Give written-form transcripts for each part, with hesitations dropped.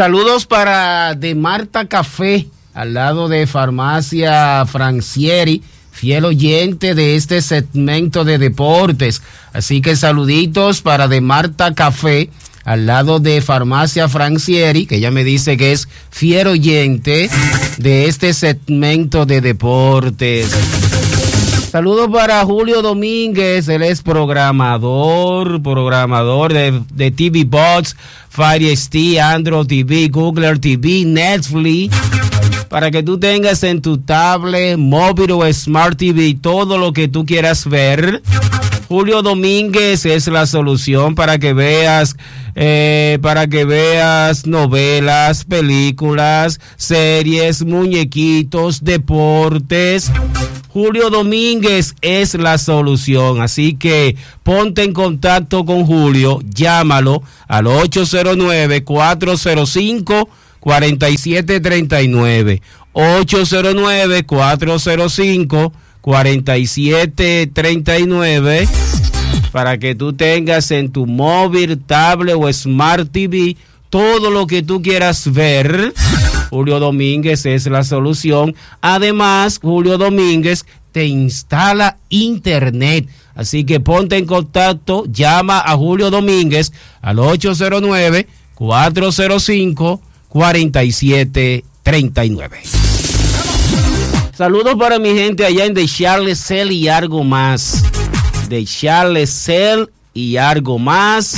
Saludos para de Marta Café, al lado de Farmacia Francieri, fiel oyente de este segmento de deportes. Así que saluditos para de Marta Café, al lado de Farmacia Francieri, que ella me dice que es fiel oyente de este segmento de deportes. Saludos para Julio Domínguez, él es programador de TV Bots, Fire ST, Android TV, Google TV, Netflix, para que tú tengas en tu tablet, móvil o Smart TV todo lo que tú quieras ver. Julio Domínguez es la solución para que veas novelas, películas, series, muñequitos, deportes. Julio Domínguez es la solución, así que ponte en contacto con Julio, llámalo al 809-405-4739, 809-405-4739, para que tú tengas en tu móvil, tablet o Smart TV todo lo que tú quieras ver. Julio Domínguez es la solución. Además, Julio Domínguez te instala internet. Así que ponte en contacto, llama a Julio Domínguez al 809-405-4739. Saludos para mi gente allá en de Charles Cell y algo más. De Charles Cell y algo más.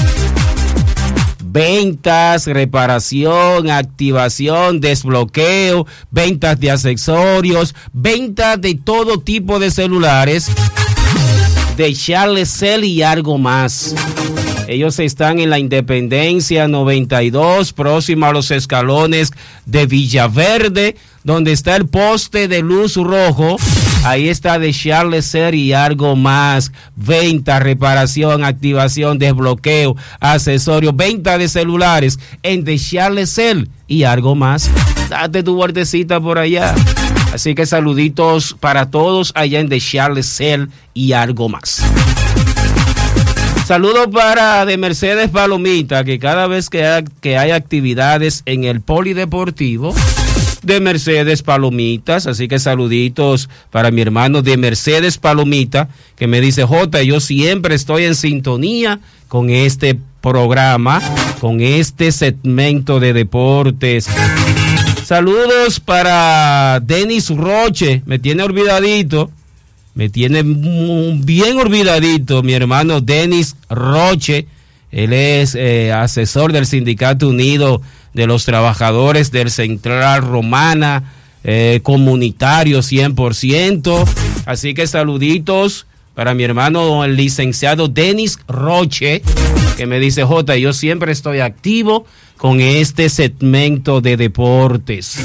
Ventas, reparación, activación, desbloqueo, ventas de accesorios, ventas de todo tipo de celulares. De Charles Cell y algo más. Ellos están en la Independencia 92, próximo a los escalones de Villaverde, donde está el poste de luz rojo. Ahí está de Charles Cell y algo más. Venta, reparación, activación, desbloqueo, accesorios, venta de celulares en de Charles Cell y algo más. Date tu vueltecita por allá. Así que saluditos para todos allá en de Charles Cell y algo más. Saludos para de Mercedes Palomita, que cada vez que hay actividades en el polideportivo, de Mercedes Palomitas, así que saluditos para mi hermano de Mercedes Palomita, que me dice, Jota, yo siempre estoy en sintonía con este programa, con este segmento de deportes. Saludos para Denis Roche, me tiene bien olvidadito mi hermano Denis Roche. Él es asesor del Sindicato Unido de los Trabajadores del Central Romana, comunitario 100%. Así que saluditos para mi hermano el licenciado Denis Roche, que me dice, Jota, yo siempre estoy activo con este segmento de deportes.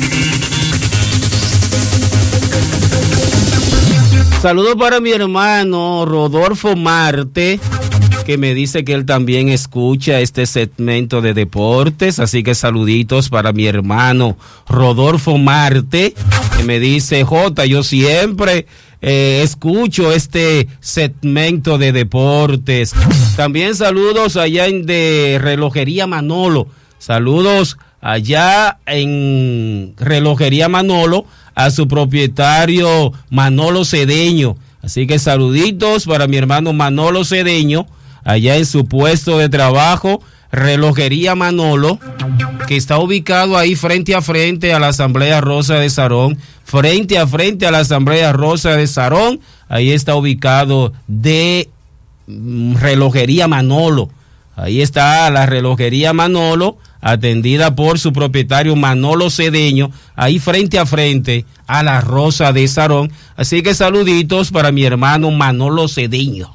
Saludos para mi hermano Rodolfo Marte, que me dice que él también escucha este segmento de deportes, así que saluditos para mi hermano Rodolfo Marte, que me dice, Jota, yo siempre escucho este segmento de deportes. También saludos allá en de Relojería Manolo, saludos allá en Relojería Manolo a su propietario Manolo Cedeño, así que saluditos para mi hermano Manolo Cedeño, allá en su puesto de trabajo, Relojería Manolo, que está ubicado ahí frente a frente a la Asamblea Rosa de Sarón, frente a la Asamblea Rosa de Sarón, ahí está ubicado de Relojería Manolo, ahí está la Relojería Manolo, atendida por su propietario Manolo Cedeño, ahí frente a frente a la Rosa de Sarón, así que saluditos para mi hermano Manolo Cedeño.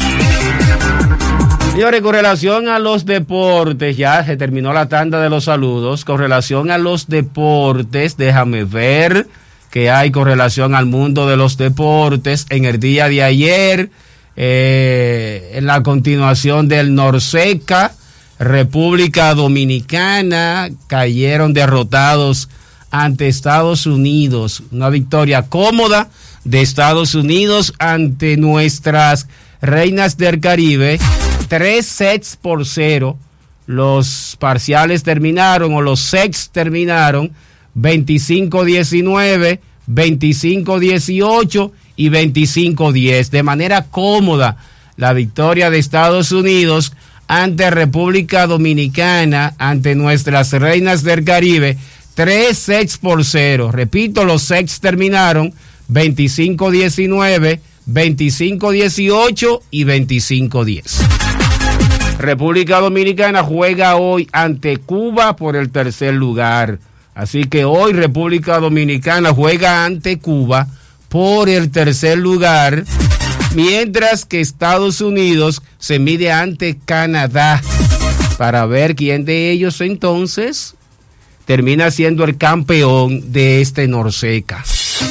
Señores, con relación a los deportes, ya se terminó la tanda de los saludos. Con relación a los deportes, déjame ver qué hay con relación al mundo de los deportes. En el día de ayer, en la continuación del Norseca, República Dominicana cayeron derrotados ante Estados Unidos. Una victoria cómoda de Estados Unidos ante nuestras reinas del Caribe. 3-0 los parciales terminaron, o los sets terminaron 25-19, 25-18 y 25-10. De manera cómoda, la victoria de Estados Unidos ante República Dominicana, ante nuestras reinas del Caribe, 3-0. Repito, los sets terminaron 25-19, 25-18 y 25-10. República Dominicana juega hoy ante Cuba por el tercer lugar. Así que hoy República Dominicana juega ante Cuba por el tercer lugar, mientras que Estados Unidos se mide ante Canadá para ver quién de ellos entonces termina siendo el campeón de este Norseca.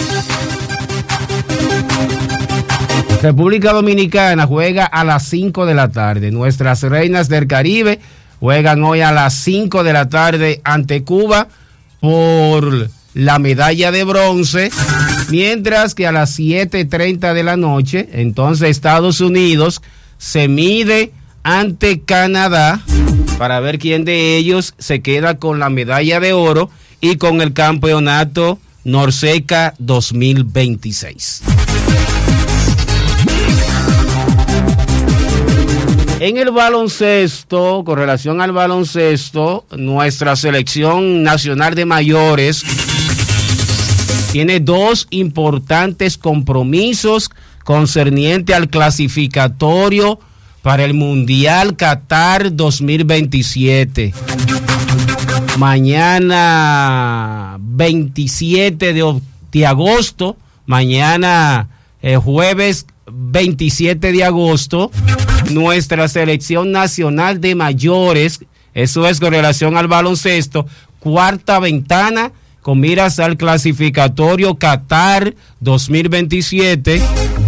República Dominicana juega a las 5 de la tarde. Nuestras reinas del Caribe juegan hoy a las 5 de la tarde ante Cuba por la medalla de bronce, mientras que a las 7:30 de la noche, entonces Estados Unidos se mide ante Canadá para ver quién de ellos se queda con la medalla de oro y con el campeonato Norseca 2026. En el baloncesto, con relación al baloncesto, nuestra selección nacional de mayores tiene dos importantes compromisos concerniente al clasificatorio para el Mundial Qatar 2027. Mañana 27 de agosto, mañana jueves 27 de agosto, nuestra selección nacional de mayores, eso es con relación al baloncesto, cuarta ventana con miras al clasificatorio Qatar 2027,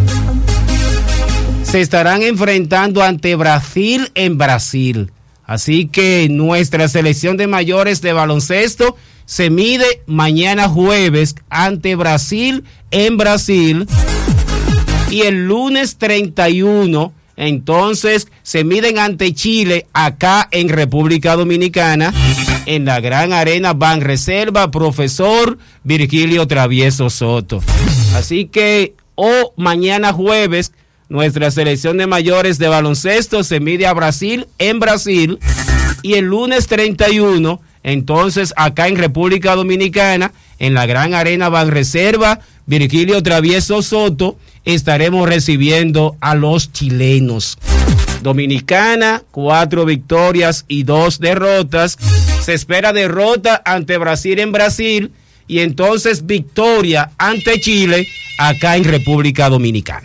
se estarán enfrentando ante Brasil en Brasil. Así que nuestra selección de mayores de baloncesto se mide mañana jueves ante Brasil en Brasil, y el lunes 31 entonces se miden ante Chile acá en República Dominicana, en la gran arena Banreserva Profesor Virgilio Travieso Soto. Así que mañana jueves nuestra selección de mayores de baloncesto se mide a Brasil en Brasil, y el lunes 31 entonces acá en República Dominicana, en la gran arena Banreserva Virgilio Travieso Soto, estaremos recibiendo a los chilenos. Dominicana, 4 victorias y 2 derrotas. Se espera derrota ante Brasil en Brasil y entonces victoria ante Chile acá en República Dominicana.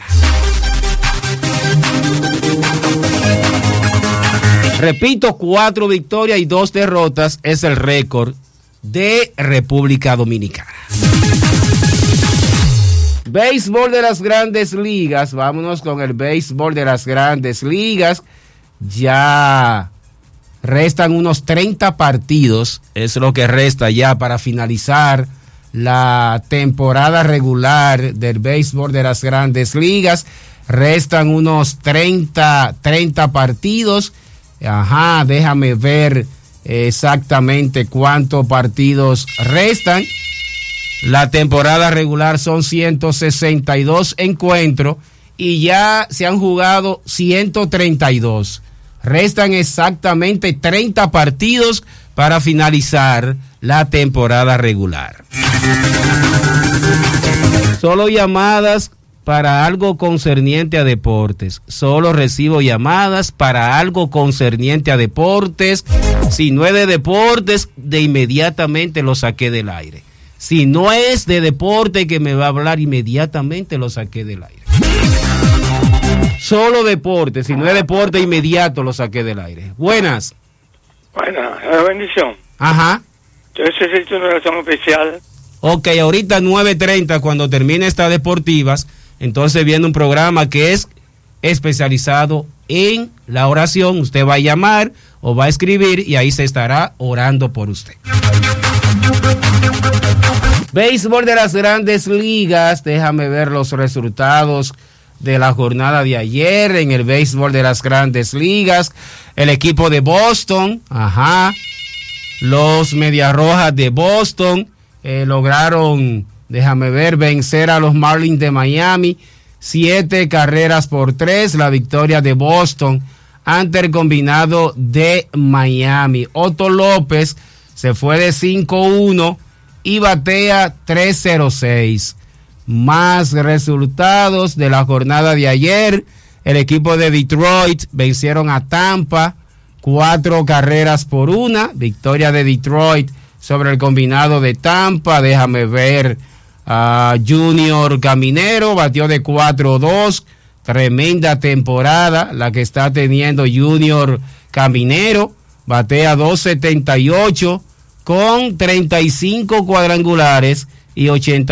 Repito, 4 victorias y 2 derrotas es el récord de República Dominicana. Béisbol de las Grandes Ligas, vámonos con el béisbol de las Grandes Ligas. Ya restan unos 30 partidos, es lo que resta ya para finalizar la temporada regular del béisbol de las Grandes Ligas. Restan unos 30 partidos. Déjame ver exactamente cuántos partidos restan. La temporada regular son 162 encuentros y ya se han jugado 132. Restan exactamente 30 partidos para finalizar la temporada regular. Solo llamadas para algo concerniente a deportes. Solo recibo llamadas para algo concerniente a deportes. Si no es de deportes, de inmediatamente lo saqué del aire. Si no es de deporte que me va a hablar, inmediatamente lo saqué del aire. Solo deporte, si no es deporte, inmediato lo saqué del aire. Buenas. Buenas, bendición. Ajá. Yo necesito una razón especial. Ok, ahorita 9:30, cuando termine estas deportivas, entonces viene un programa que es especializado en la oración. Usted va a llamar o va a escribir y ahí se estará orando por usted. Béisbol de las Grandes Ligas, déjame ver los resultados de la jornada de ayer en el béisbol de las Grandes Ligas. El equipo de Boston, los Medias Rojas de Boston lograron, vencer a los Marlins de Miami 7-3. La victoria de Boston ante el combinado de Miami. Otto López se fue de 5-1 y batea 306. Más resultados de la jornada de ayer. El equipo de Detroit vencieron a Tampa 4-1. Victoria de Detroit sobre el combinado de Tampa. Junior Caminero batió de 4-2. Tremenda temporada la que está teniendo Junior Caminero. Batea 278 con 35 cuadrangulares y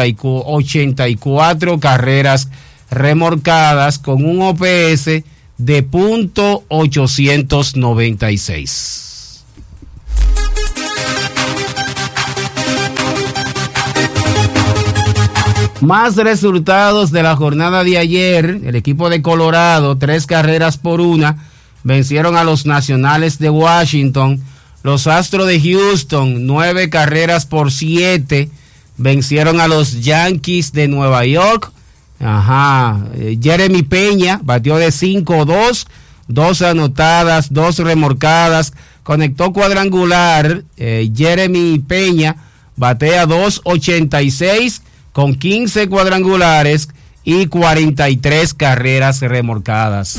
84 carreras remolcadas con un OPS de .896. Más resultados de la jornada de ayer. El equipo de Colorado, 3-1, vencieron a los Nacionales de Washington. Los Astros de Houston, 9-7, vencieron a los Yankees de Nueva York. Jeremy Peña batió de 5-2, 2 anotadas, 2 remolcadas, conectó cuadrangular. Jeremy Peña batea 286 con 15 cuadrangulares y 43 carreras remolcadas.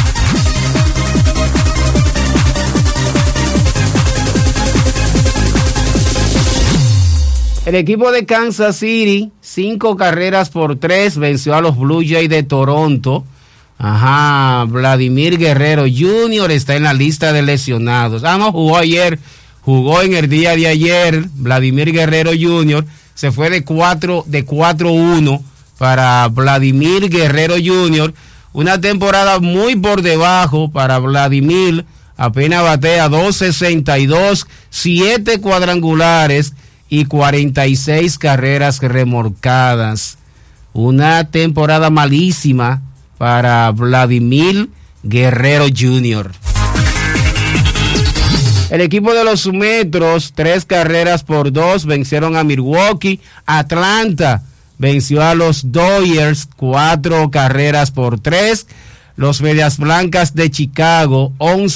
El equipo de Kansas City, 5-3, venció a los Blue Jays de Toronto. Vladimir Guerrero Jr. está en la lista de lesionados. No jugó ayer, jugó en el día de ayer. Vladimir Guerrero Jr. se fue de 4-1 para Vladimir Guerrero Jr. Una temporada muy por debajo para Vladimir. Apenas batea 262, 7 cuadrangulares y 46 carreras remolcadas. Una temporada malísima para Vladimir Guerrero Jr. El equipo de los Metros, 3-2, vencieron a Milwaukee. Atlanta venció a los Dodgers 4-3. Los Medias Blancas de Chicago,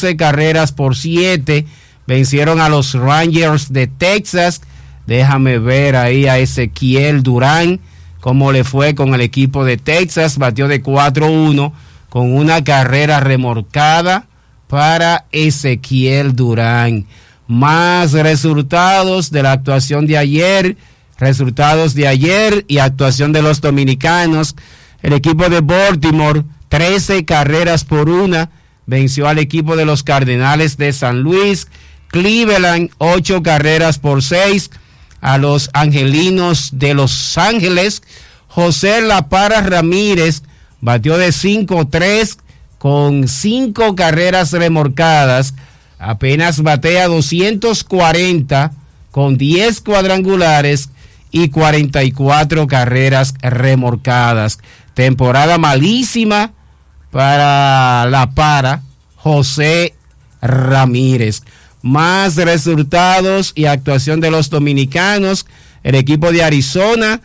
11-7, vencieron a los Rangers de Texas. Déjame ver ahí a Ezequiel Durán, cómo le fue con el equipo de Texas. Batió de 4-1 con una carrera remolcada para Ezequiel Durán. Más resultados de la actuación de ayer. Resultados de ayer y actuación de los dominicanos. El equipo de Baltimore, 13-1, venció al equipo de los Cardenales de San Luis. Cleveland, 8-6, a los Angelinos de Los Ángeles. José La Parra Ramírez batió de 5-3 con 5 carreras remolcadas. Apenas batea 240 con 10 cuadrangulares y 44 carreras remolcadas. Temporada malísima para La Parra José Ramírez. Más resultados y actuación de los dominicanos. El equipo de Arizona,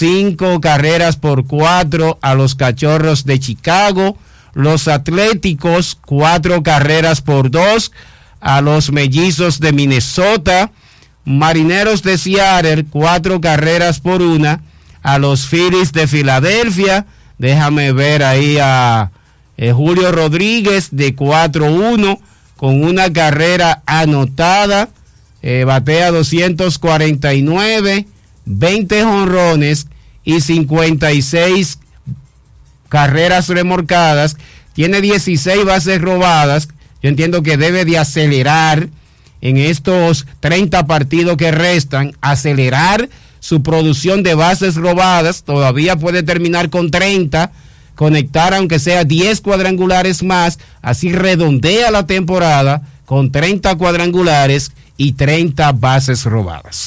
5-4 a los Cachorros de Chicago. Los Atléticos, 4-2 a los Mellizos de Minnesota. Marineros de Seattle, 4-1 a los Phillies de Filadelfia. Déjame ver ahí a Julio Rodríguez de 4-1 con una carrera anotada. Batea 249, 20 jonrones y 56 carreras remolcadas. Tiene 16 bases robadas. Yo entiendo que debe de acelerar en estos 30 partidos que restan, acelerar su producción de bases robadas. Todavía puede terminar con 30, conectar aunque sea 10 cuadrangulares más, así redondea la temporada con 30 cuadrangulares y 30 bases robadas.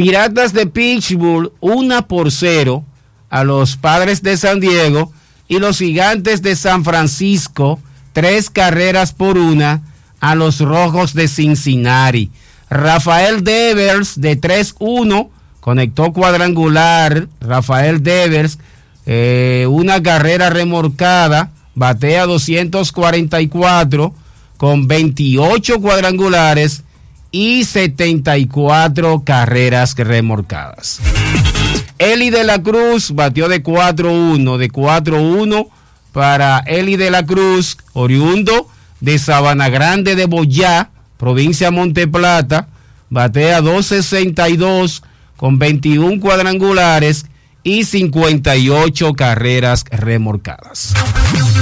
Piratas de Pittsburgh 1-0 a los Padres de San Diego, y los Gigantes de San Francisco 3-1 a los Rojos de Cincinnati. Rafael Devers de 3-1 conectó cuadrangular. Rafael Devers, una carrera remolcada, batea 244 con 28 cuadrangulares y 74 carreras remolcadas. Eli de la Cruz batió de 4-1 para Eli de la Cruz, oriundo de Sabana Grande de Boyá, provincia Monte Plata, batea 262 con 21 cuadrangulares y 58 carreras remolcadas.